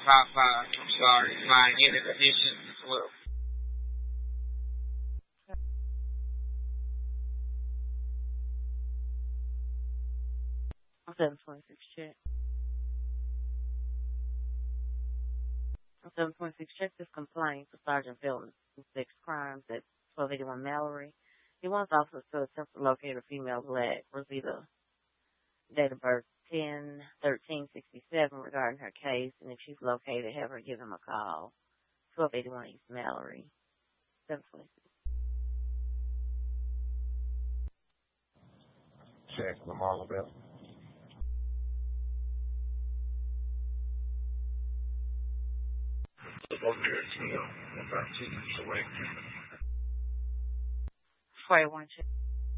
555. I'm sorry. My unit condition is low. I'm 726 check. I'm 726 check this complaint for Sergeant Felton, 6 crimes at 1281 Mallory. He wants officers to attempt to locate a female black, Rosita, date of birth 10/13/67, regarding her case, and if she's located, have her give him a call. 1281 East Mallory, 726. Check Lamar LaBelle. About 2 minutes away. 481 check.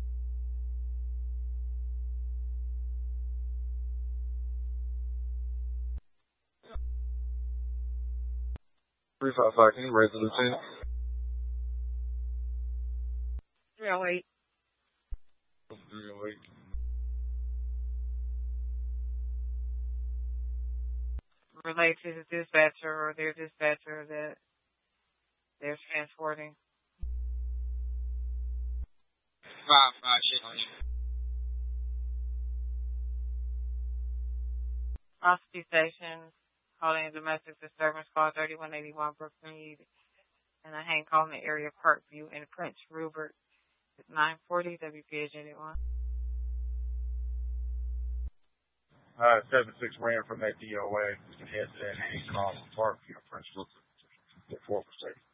Three five five. Can you raise the lieutenant? 308. 308. Relate to the dispatcher or their dispatcher that they're transporting. 5-5 check on you. Ospey Station, calling a domestic disturbance call 3181 Brooklyn Mead, and a hang call in the area of Parkview in Prince Rupert. It's 940 WPH 81. 76 ran from that DOA. You can head to that hang call in Parkview, Prince Rupert. 4 for